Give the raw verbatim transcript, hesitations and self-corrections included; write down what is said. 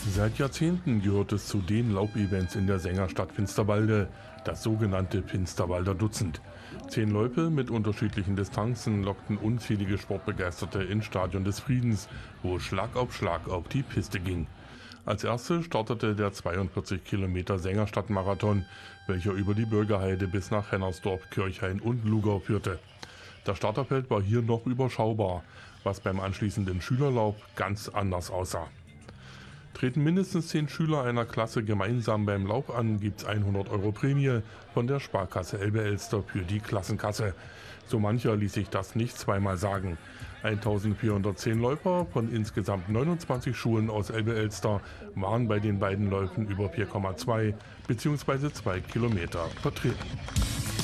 Seit Jahrzehnten gehört es zu den Laubevents in der Sängerstadt Finsterwalde, das sogenannte Finsterwalder Dutzend. Zehn Loipe mit unterschiedlichen Distanzen lockten unzählige Sportbegeisterte ins Stadion des Friedens, wo Schlag auf Schlag auf die Piste ging. Als erste startete der zweiundvierzig Kilometer Sängerstadt-Marathon, welcher über die Bürgerheide bis nach Hennersdorf, Kirchhain und Lugau führte. Das Starterfeld war hier noch überschaubar, was beim anschließenden Schülerlauf ganz anders aussah. Treten mindestens zehn Schüler einer Klasse gemeinsam beim Lauf an, gibt's hundert Euro Prämie von der Sparkasse Elbe-Elster für die Klassenkasse. So mancher ließ sich das nicht zweimal sagen. eintausendvierhundertzehn Läufer von insgesamt neunundzwanzig Schulen aus Elbe-Elster waren bei den beiden Läufen über vier Komma zwei bzw. zwei Kilometer vertreten.